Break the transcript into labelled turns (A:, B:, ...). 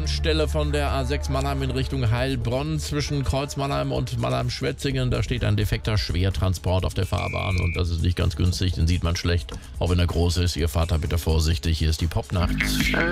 A: Anstelle von der A6 Mannheim in Richtung Heilbronn zwischen Kreuz Mannheim und Mannheim-Schwetzingen. Da steht ein defekter Schwertransport auf der Fahrbahn und das ist nicht ganz günstig, den sieht man schlecht. Auch wenn er groß ist, ihr Fahrt da bitte vorsichtig. Hier ist die Popnacht.